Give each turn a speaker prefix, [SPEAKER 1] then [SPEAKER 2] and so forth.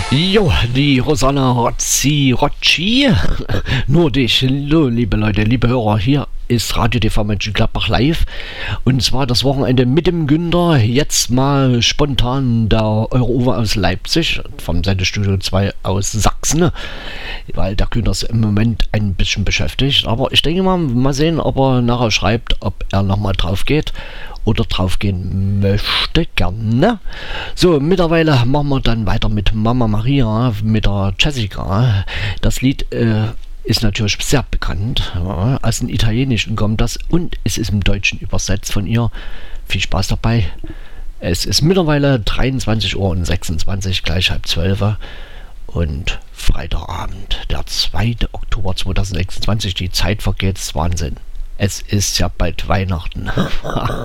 [SPEAKER 1] Jo, die Rosanna Rocci. Nur dich, hallo, liebe Leute, liebe Hörer, hier ist Radio TV Mönchengladbach live. Und zwar das Wochenende mit dem Günther. Jetzt mal spontan der Euro-Uwe aus Leipzig, vom Sendestudio 2 aus Sachsen. Weil der Günther ist im Moment ein bisschen beschäftigt. Aber ich denke mal sehen, ob er nachher schreibt, ob er nochmal drauf geht. Oder draufgehen möchte, gerne. So, mittlerweile machen wir dann weiter mit Mama Maria, mit der Jessica. Das Lied ist natürlich sehr bekannt. Ja, aus dem Italienischen kommt das und es ist im Deutschen übersetzt von ihr. Viel Spaß dabei. Es ist mittlerweile 23 Uhr und 26, gleich 11:30 und Freitagabend, der 2. Oktober 2026. Die Zeit vergeht, Wahnsinn. Es ist ja bald Weihnachten.